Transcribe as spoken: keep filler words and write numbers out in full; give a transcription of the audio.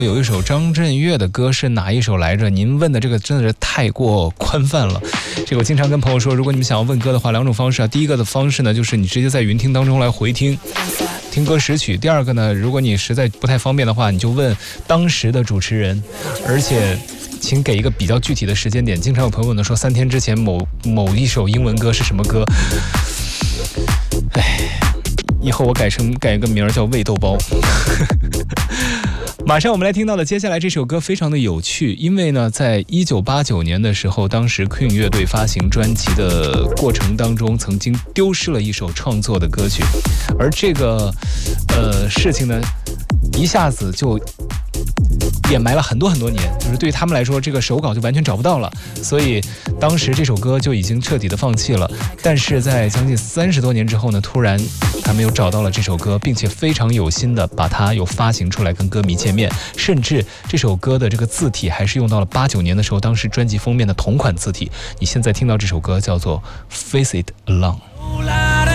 有一首张震岳的歌是哪一首来着？您问的这个真的是太过宽泛了。这个我经常跟朋友说，如果你们想要问歌的话，两种方式啊。第一个的方式呢，就是你直接在云听当中来回听听歌识曲。第二个呢，如果你实在不太方便的话，你就问当时的主持人，而且请给一个比较具体的时间点。经常有朋友问说，三天之前某某一首英文歌是什么歌？哎，以后我改成改一个名儿叫味豆包。马上我们来听到的接下来这首歌非常的有趣，因为呢，在一九八九年的时候，当时 Queen 乐队发行专辑的过程当中，曾经丢失了一首创作的歌曲，而这个呃事情呢，一下子就掩埋了很多很多年，就是对于他们来说，这个手稿就完全找不到了，所以当时这首歌就已经彻底的放弃了。但是在将近三十多年之后呢，突然他们又找到了这首歌，并且非常有心的把它又发行出来跟歌迷见面，甚至这首歌的这个字体还是用到了八九年的时候当时专辑封面的同款字体。你现在听到这首歌叫做 Face It Alone。